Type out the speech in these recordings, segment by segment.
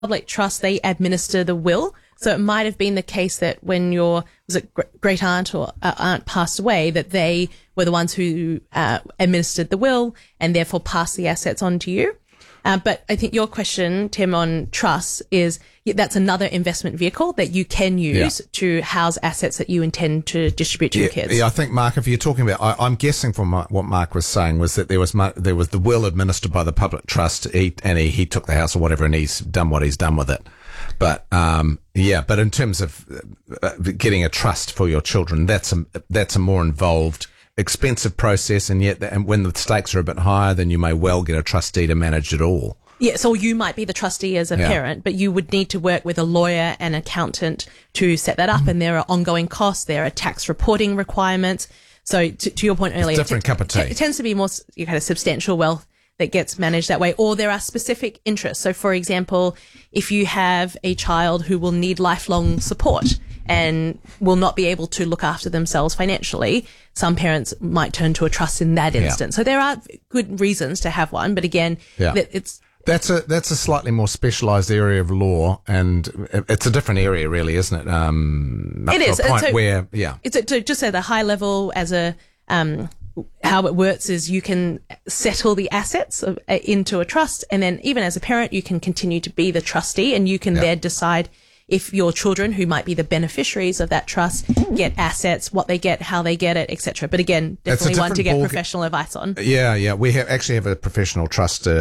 public trust, they administer the will. So it might have been the case that when your great aunt or aunt passed away, that they were the ones who administered the will and therefore passed the assets on to you. But I think your question, Tim, on trust is that's another investment vehicle that you can use to house assets that you intend to distribute to your kids. Yeah, I think, Mark, if you're talking about, I'm guessing from what Mark was saying was that there was the will administered by the public trust, he took the house or whatever, and he's done what he's done with it. But but in terms of getting a trust for your children, that's a more involved, expensive process, and when the stakes are a bit higher, then you may well get a trustee to manage it all. Yes, or you might be the trustee as a parent, but you would need to work with a lawyer and accountant to set that up, and there are ongoing costs, there are tax reporting requirements. So to your point earlier, different cup of tea. It tends to be more kind of substantial wealth that gets managed that way, or there are specific interests. So, for example, if you have a child who will need lifelong support and will not be able to look after themselves financially, some parents might turn to a trust in that instance. So there are good reasons to have one, but again, That's a slightly more specialised area of law, and it's a different area, really, isn't it? It is. To a point where, it's just at a high level as a how it works is you can settle the assets into a trust, and then even as a parent, you can continue to be the trustee, and you can then decide if your children, who might be the beneficiaries of that trust, get assets, what they get, how they get it, etc. But again, definitely one to get professional advice on. Yeah. We actually have a professional trustee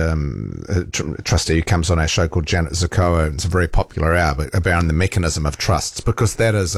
who comes on our show called Janet Zakoa. It's a very popular hour about the mechanism of trusts, because that is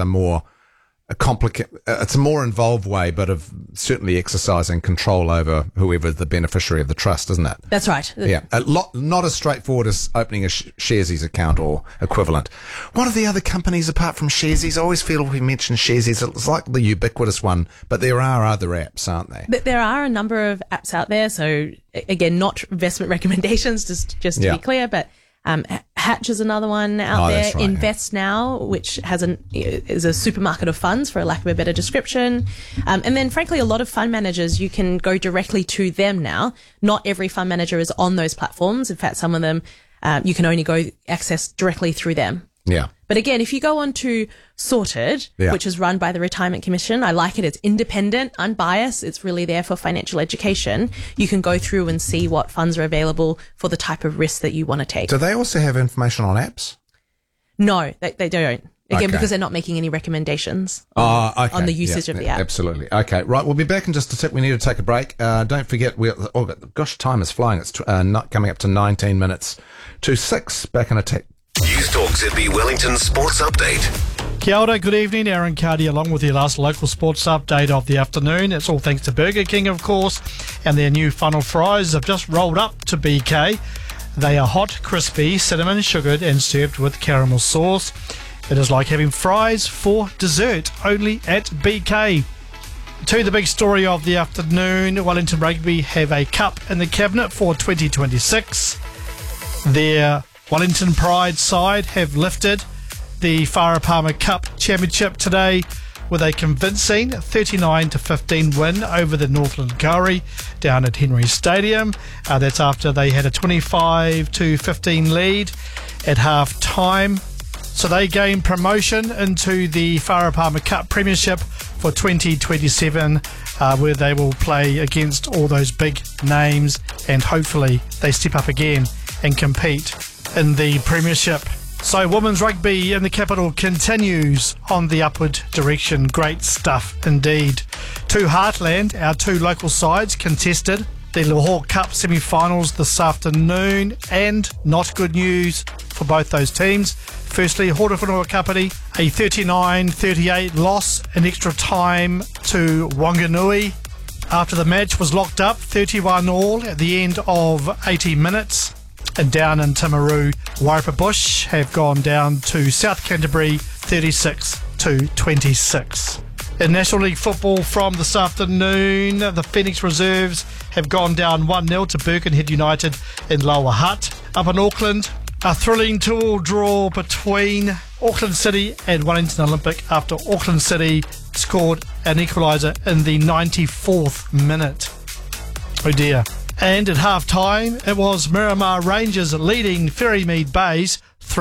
it's a more involved way, but of certainly exercising control over whoever the beneficiary of the trust, isn't it? That's right. Yeah, not as straightforward as opening a Sharesies account or equivalent. What are the other companies apart from Sharesies? I always feel we mention Sharesies, it's like the ubiquitous one, but there are other apps, aren't they? There are a number of apps out there. So again, not investment recommendations, just to be clear, but Hatch is another one out there. That's right, Invest Now, which is a supermarket of funds, for lack of a better description. And then, frankly, a lot of fund managers, you can go directly to them now. Not every fund manager is on those platforms. In fact, some of them you can only go access directly through them. Yeah. But again, if you go on to Sorted, which is run by the Retirement Commission, I like it. It's independent, unbiased. It's really there for financial education. You can go through and see what funds are available for the type of risk that you want to take. Do they also have information on apps? No, they don't. Again, because they're not making any recommendations on the usage of the app. Absolutely. Okay, right. We'll be back in just a sec. We need to take a break. Don't forget, time is flying. It's not coming up to 19 minutes to 6. Back in a tick. News Talk ZB Wellington Sports Update. Kia ora, good evening. Aaron Cardy along with your last local sports update of the afternoon. It's all thanks to Burger King, of course, and their new funnel fries have just rolled up to BK. They are hot, crispy, cinnamon sugared and served with caramel sauce. It is like having fries for dessert, only at BK. To the big story of the afternoon, Wellington Rugby have a cup in the cabinet for 2026. Their Wellington Pride side have lifted the Farah Palmer Cup Championship today with a convincing 39-15 win over the Northland Kauri down at Henry Stadium. That's after they had a 25-15 lead at half time. So they gained promotion into the Farah Palmer Cup Premiership for 2027, where they will play against all those big names, and hopefully they step up again and compete in the Premiership. So women's rugby in the capital continues on the upward direction. Great stuff indeed. To Heartland, our two local sides contested the Lahore Cup semi-finals this afternoon, and not good news for both those teams. Firstly, Horowhenua Kapiti, a 39-38 loss in extra time to Wanganui. After the match was locked up 31-all at the end of 80 minutes. And down in Timaru, Wairpa Bush have gone down to South Canterbury 36-26. In National League football from this afternoon, the Phoenix Reserves have gone down 1-0 to Birkenhead United in Lower Hutt. Up in Auckland, a thrilling 2-all draw between Auckland City and Wellington Olympic after Auckland City scored an equaliser in the 94th minute. Oh dear. And at half-time, it was Miramar Rangers leading Ferrymead Bays